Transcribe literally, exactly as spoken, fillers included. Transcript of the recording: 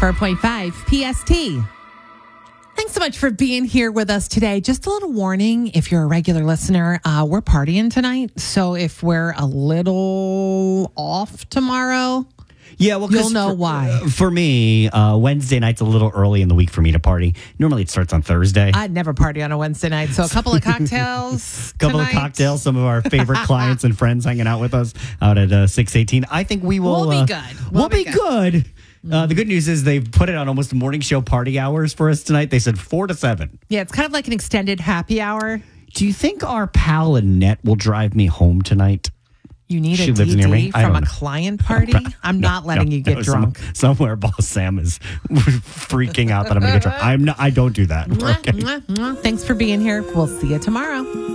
ninety-four point five P S T. Thanks so much for being here with us today. Just a little warning, if you're a regular listener, uh, we're partying tonight. So if we're a little off tomorrow, yeah, well, you'll know for, why. Uh, for me, uh, Wednesday night's a little early in the week for me to party. Normally it starts on Thursday. I'd never party on a Wednesday night. So a couple of cocktails. A couple tonight. of cocktails. Some of our favorite clients and friends hanging out with us out at uh, six eighteen. I think we will. We'll be uh, good. We'll, We'll be, be good. good. Uh, the good news is they've put it on almost morning show party hours for us tonight. They said four to seven. Yeah, it's kind of like an extended happy hour. Do you think our pal Annette will drive me home tonight? You need She a lives D near D me? I from don't a know. client party? I'm No, not letting no, you get no, drunk. Some, somewhere, Boss Sam is freaking out that I'm going to get drunk. I'm not. I don't do that. Mwah, Okay. mwah, mwah. Thanks for being here. We'll see you tomorrow.